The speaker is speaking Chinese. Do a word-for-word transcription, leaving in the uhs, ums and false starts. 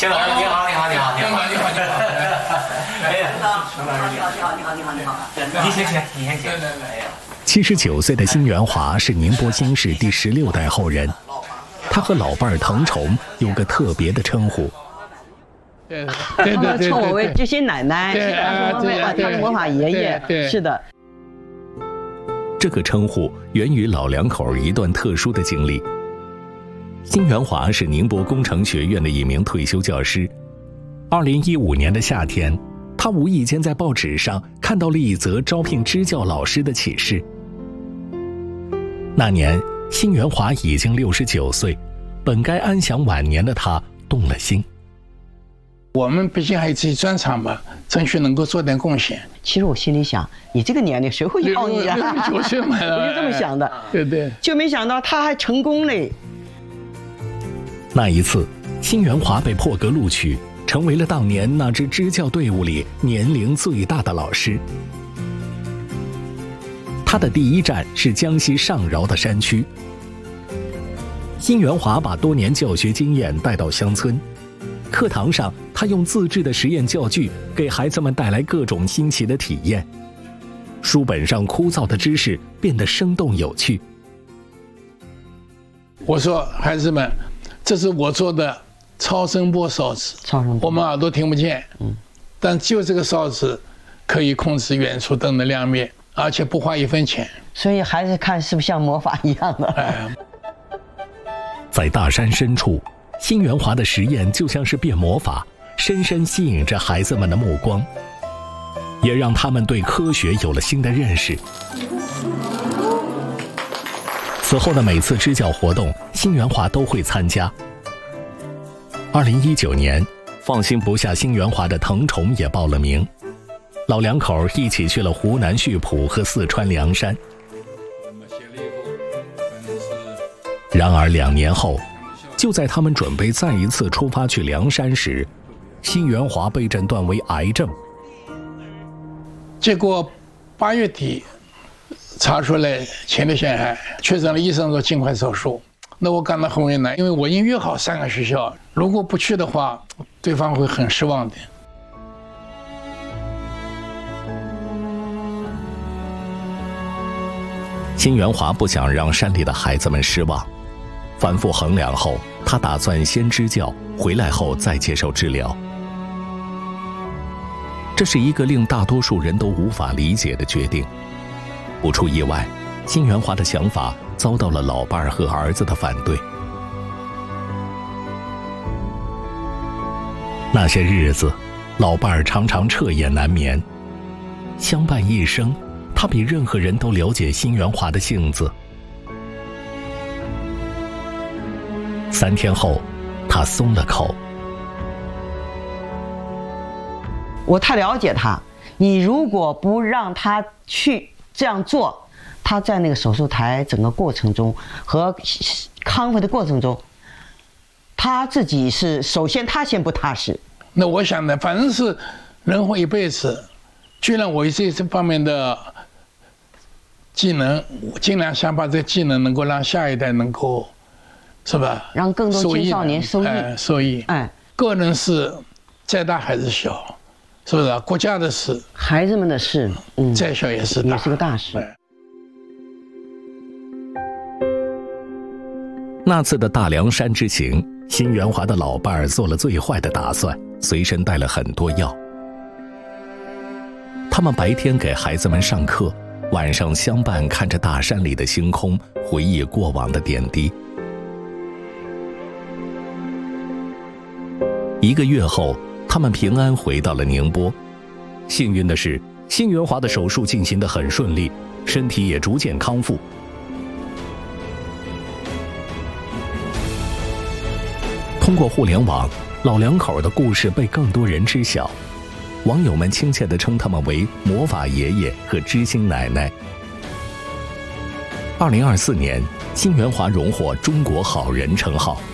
邢老师你好，你好，你好，你好， 你好，你好，你好。 哎呀，邢老师你好，你好，你好，你好，你好。你先请，你先请。来来来。 七十九岁的辛元华是宁波新市第十六代后人，他和老伴儿滕崇有个特别的称呼。 对对对对，称我为知心奶奶， 对啊， 对啊，他是魔法爷爷， 对， 是的。 这个称呼源于老两口一段特殊的经历。辛元华是宁波工程学院的一名退休教师。二零一五年的夏天，他无意间在报纸上看到了一则招聘支教老师的启事。那年，辛元华已经六十九岁，本该安享晚年的他动了心。 我们毕竟还有自己专长嘛，争取能够做点贡献。 其实我心里想，你这个年龄谁会要你啊？ 六十九岁嘛， 我就这么想的。 对对， 就没想到他还成功嘞。 那一次，辛元华被破格录取，成为了当年那支支教队伍里年龄最大的老师。他的第一站是江西上饶的山区。辛元华把多年教学经验带到乡村，课堂上他用自制的实验教具给孩子们带来各种新奇的体验，书本上枯燥的知识变得生动有趣。 我说孩子们，这是我做的超声波哨子， 超声波， 我们耳朵听不见，嗯，但就这个哨子可以控制远处灯的亮灭，而且不花一分钱。 所以孩子看是不是像魔法一样的？ 哎， 在大山深处，辛元华的实验就像是变魔法，深深吸引着孩子们的目光，也让他们对科学有了新的认识。此后的每次支教活动，辛元华都会参加。二零一九年，放心不下辛元华的滕崇也报了名，老两口一起去了湖南溆浦和四川凉山。然而两年后，就在他们准备再一次出发去凉山时，辛元华被诊断为癌症。 结果八月底查出来前列腺癌，确诊了，医生说尽快手术。那我感到很为难，因为我已经约好三个学校，如果不去的话，对方会很失望的。 辛元华不想让山里的孩子们失望，反复衡量后，他打算先支教，回来后再接受治疗。这是一个令大多数人都无法理解的决定。不出意外，辛元华的想法遭到了老伴儿和儿子的反对。那些日子，老伴儿常常彻夜难眠。相伴一生，他比任何人都了解辛元华的性子。三天后，他松了口。 我太了解他，你如果不让他去这样做，他在那个手术台整个过程中和康复的过程中，他自己是首先他先不踏实。 那我想呢，反正是人活一辈子，既然我有这这方面的技能，我尽量想把这个技能能够让下一代能够，是吧？ 让更多青少年受益。 哎，受益。哎，个人事再大还是小，是不是？国家的事， 孩子们的事，嗯， 再小也是大， 也是个大事。 哎， 那次的大凉山之行，辛元华的老伴儿做了最坏的打算，随身带了很多药。他们白天给孩子们上课，晚上相伴看着大山里的星空，回忆过往的点滴。一个月后，他们平安回到了宁波。幸运的是，辛元华的手术进行得很顺利，身体也逐渐康复。通过互联网，老两口的故事被更多人知晓，网友们亲切地称他们为魔法爷爷和知心奶奶。二零二四年，辛元华荣获中国好人称号。